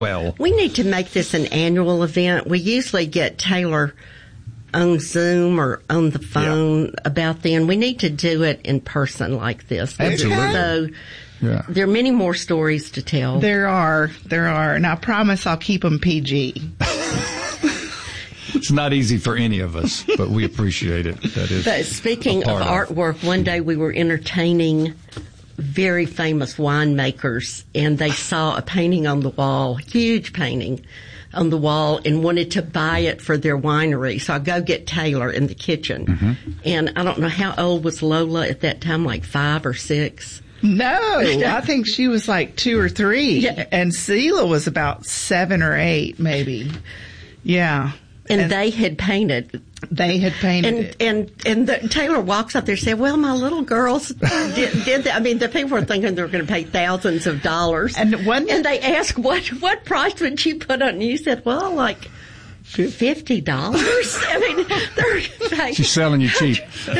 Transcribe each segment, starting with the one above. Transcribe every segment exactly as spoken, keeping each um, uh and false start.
Well, we need to make this an annual event. We usually get Taylor on Zoom or on the phone yeah. about then. We need to do it in person like this. Absolutely. So yeah. there are many more stories to tell. There are. There are. And I promise I'll keep them P G. It's not easy for any of us, but we appreciate it. That is. But speaking of artwork, one day we were entertaining very famous winemakers, and they saw a painting on the wall, huge painting on the wall, and wanted to buy it for their winery. So I go get Taylor in the kitchen, mm-hmm. and I don't know how old was Lola at that time, like five or six. No, I think she was like two or three, yeah. and Seela was about seven or eight, maybe. Yeah. And, and they had painted. They had painted and, it. And and the, Taylor walks up there and said, well, my little girls did, did that. I mean, the people were thinking they were going to pay thousands of dollars. And one, and they asked, what what price would she put on it? And you said, well, like fifty dollars. I mean, they're like, she's selling you cheap.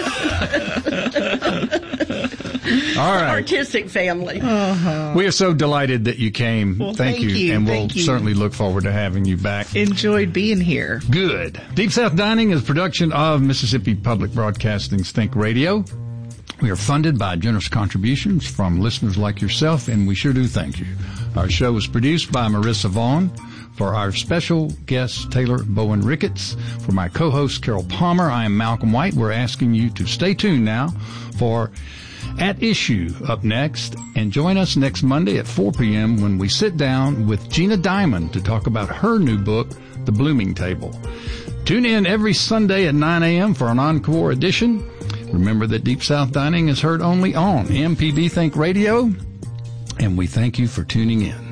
All right. Artistic family. Uh-huh. We are so delighted that you came. Well, thank, thank you. you. And thank we'll you. certainly look forward to having you back. Enjoyed being here. Good. Deep South Dining is a production of Mississippi Public Broadcasting's Think Radio. We are funded by generous contributions from listeners like yourself, and we sure do thank you. Our show was produced by Marissa Vaughn. For our special guest, Taylor Bowen Ricketts. For my co-host, Carol Palmer, I am Malcolm White. We're asking you to stay tuned now for At Issue up next. And join us next Monday at four p.m. when we sit down with Gina Diamond to talk about her new book, The Blooming Table. Tune in every Sunday at nine a.m. for an encore edition. Remember that Deep South Dining is heard only on M P B Think Radio. And we thank you for tuning in.